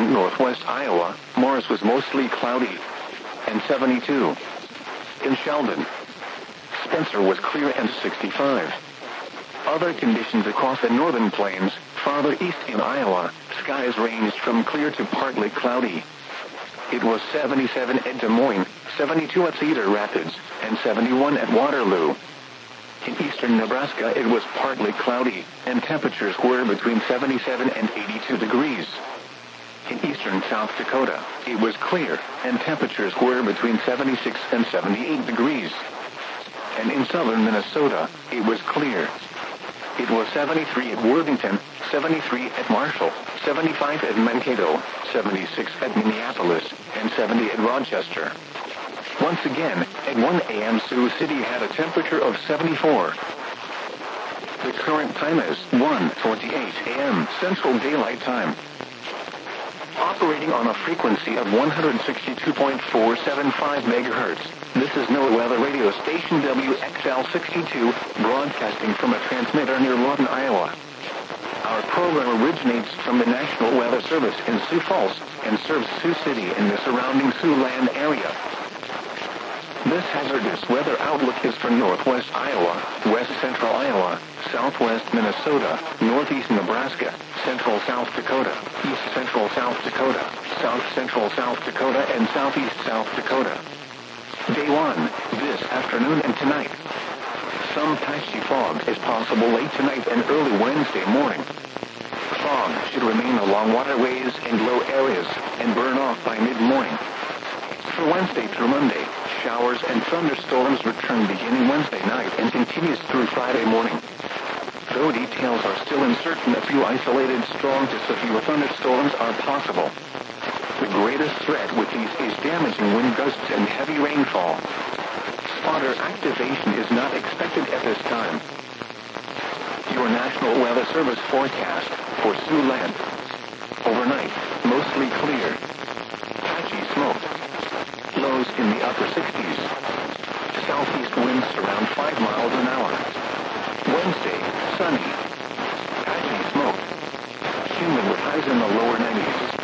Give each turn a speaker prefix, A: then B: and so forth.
A: in northwest Iowa, Morris was mostly cloudy and 72. In Sheldon, Spencer was clear and 65. Other conditions across the northern plains, farther east in Iowa, skies ranged from clear to partly cloudy. It was 77 at Des Moines, 72 at Cedar Rapids, and 71 at Waterloo. In eastern Nebraska it was partly cloudy, and temperatures were between 77 and 82 degrees. In eastern South Dakota, it was clear, and temperatures were between 76 and 78 degrees. And in southern Minnesota, it was clear. It was 73 at Worthington, 73 at Marshall, 75 at Mankato, 76 at Minneapolis, and 70 at Rochester. Once again, at 1 a.m. Sioux City had a temperature of 74. The current time is 1:28 a.m. Central Daylight Time. Operating on a frequency of 162.475 megahertz, this is NOAA Weather Radio Station WXL62, broadcasting from a transmitter near Lawton, Iowa. Our program originates from the National Weather Service in Sioux Falls and serves Sioux City and the surrounding Siouxland area. This hazardous weather outlook is for northwest Iowa, west central Iowa, southwest Minnesota, northeast Nebraska, central South Dakota, east central South Dakota, south central South Dakota, and southeast South Dakota. Day 1, this afternoon and tonight. Some patchy fog is possible late tonight and early Wednesday morning. Fog should remain along waterways and low areas and burn off by mid-morning. For Wednesday through Monday, showers and thunderstorms return beginning Wednesday night and continues through Friday morning. Though details are still uncertain, a few isolated strong to severe thunderstorms are possible. The greatest threat with these is damaging wind gusts and heavy rainfall. Spotter activation is not expected at this time. Your National Weather Service forecast for Siouxland. Overnight, mostly clear. Patchy smoke. Lows in the upper 60s. Southeast winds around 5 miles an hour. Wednesday, sunny. Patchy smoke. Humid with highs in the lower 90s.